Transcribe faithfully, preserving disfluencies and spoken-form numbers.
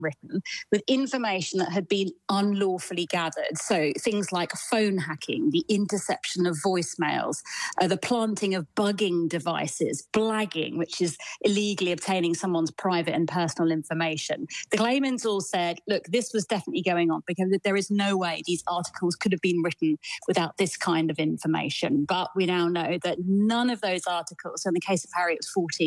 written with information that had been unlawfully gathered. So things like phone hacking, the interception of voicemails, uh, the planting of bugging devices, blagging, which is illegally obtaining someone's private and personal information. The claimants all said, look, this was definitely going on because there is no way these articles could have been written without this kind of information. But we now know that none of those articles, so in the case of Harry, it was fourteen